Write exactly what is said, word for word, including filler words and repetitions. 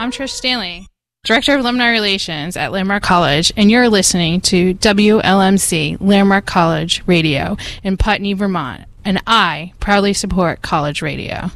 I'm Trish Stanley, Director of Alumni Relations at Landmark College, and you're listening to W L M C, Landmark College Radio in Putney, Vermont, and I proudly support college radio.